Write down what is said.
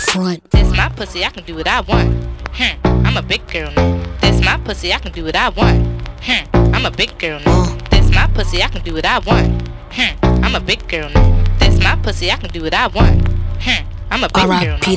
front. This my pussy, I can do what I want. I'm a big girl now. This my pussy, I can do what I want. I'm a big girl now. This my pussy, I can do what I want. I'm a big girl now. This my pussy, I can do what I want. I'm a big girl now. R.I.P.